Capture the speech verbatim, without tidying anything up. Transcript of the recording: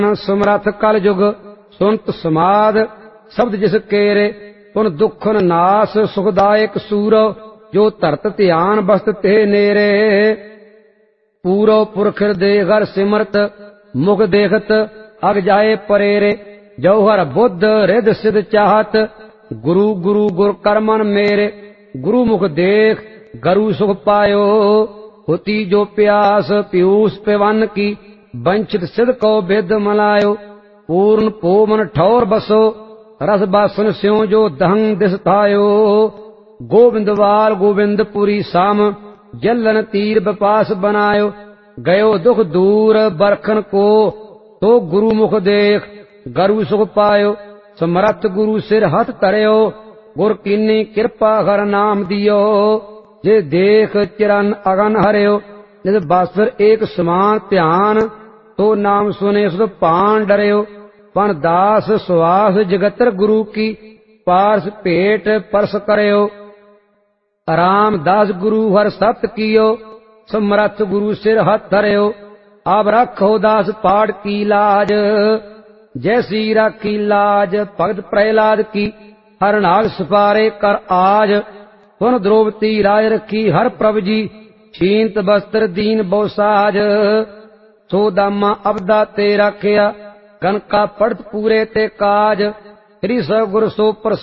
ਸਮਰੱਥ ਕਲ ਜੁਗ ਸੁਨਤ ਸਮਾਦ ਸ਼ਬਦ ਜਿਸ ਕੇਰੇ ਪੁਨ ਦੁਖਨ ਨਾਸ ਸੁਖਦਾਇਕ ਸੂਰੋ ਜੋ ਧਰਤ ਧਿਆਨ ਬਸਤ ਤੇ ਨੇਰੇ ਪੂਰੋ ਪੁਰਖ ਦੇ ਘਰ ਸਿਮਰਤ ਮੁਖ ਦੇਖਤ ਅਗ ਜਾਏ ਪਰੇਰੇ ਜੋ ਹਰ ਬੁੱਧ ਰਿਦ ਸਿਧ ਚਾਹਤ ਗੁਰੂ ਗੁਰੂ ਗੁਰ ਕਰਮਨ ਮੇਰੇ ਗੁਰੂ ਮੁਖ ਦੇਖ ਗਰੂ ਸੁਖ ਪਾਇਓ ਹੋਤੀ ਜੋ ਪਿਆਸ ਪਿਊਸ ਪਿਵਨ ਕੀ ਬੰਚਿਤ ਸਿਧ ਕੋ ਬਿਦ ਮਲਾਇਓ ਪੂਰਨ ਪੋਮਨ ਠੌਰ ਬਸੋ ਰਸ ਬਾਸਨ ਸਿਉ ਜੋ ਦਹੰ ਦਿਸ ਥਾਇਓ ਗੋਬਿੰਦਵਾਲ ਗੋਬਿੰਦਪੁਰੀ ਸਾਮ ਜਲਨ ਤੀਰ ਬਪਾਸ ਬਨਾਇਓ ਗਇਓ ਦੁਖ ਦੂਰ ਬਰਖਨ ਕੋ ਤੋ ਗੁਰੂ ਮੁਖ ਦੇਖ ਗਰੂ ਸੁਖ ਪਾਇਓ ਸਮਰੱਥ ਗੁਰੂ ਸਿਰ ਹੱਥ ਧਰਿਓ ਗੁਰ ਕੀਨੀ ਕਿਰਪਾ ਹਰ ਨਾਮ ਦਿਓ ਜੇ ਦੇਖ ਚਰਨ ਅਗਨ ਹਰਿਓ ਜਿਸ ਬਾਸਰ ਏਕ ਸਮਾਨ ਧਿਆਨ ਤੋ ਨਾਮ ਸੁਨੇ ਸੁਧ ਪਾਨ ਡਰਿਓ ਪਨ ਦਾਸ ਸੁਆਸ ਜਗਤਰ ਗੁਰੂ ਕੀ ਪਾਰਸ ਭੇਟ ਪਰਸ ਕਰਿਓ ਰਾਮਦਾਸ ਗੁਰੂ ਹਰ ਸਤ ਕੀਓ ਸਮਰੱਥ ਗੁਰੂ ਸਿਰ ਹੱਥ ਧਰਿਓ ਆਪ ਰੱਖੋ ਦਾਸ ਪਾੜ ਕੀ ਲਾਜ ਜੈਸੀ ਰਾਖੀ ਲਾਜ ਭਗਤ ਪ੍ਰਹਿਲਾਦ ਕੀ ਹਰ ਨਾਗ ਸਪਾਰੇ ਕਰ ਆਜ ਪੁਨ ਦ੍ਰੋਪਦੀ ਰਾਜ ਰੱਖੀ ਹਰ ਪ੍ਰਭ ਜੀ ਛੀਨਤ ਬਸਤਰ ਦੀਨ ਬਹੁ ਸਾਜ ਸੋ ਦਾਮਾ ਅਬਦਾ ਤੇ ਰਾਖਿਆ ਕਨਕਾ ਪੜਤ ਪੂਰੇ ਤੇ ਕਾਜ ਸ੍ਰੀ ਸਤਿਗੁਰ ਸੋ